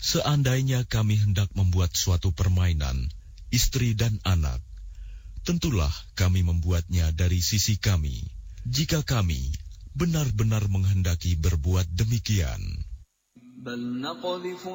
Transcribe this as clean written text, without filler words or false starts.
Seandainya kami hendak membuat suatu permainan, istri dan anak, tentulah kami membuatnya dari sisi kami, jika kami benar-benar menghendaki berbuat demikian.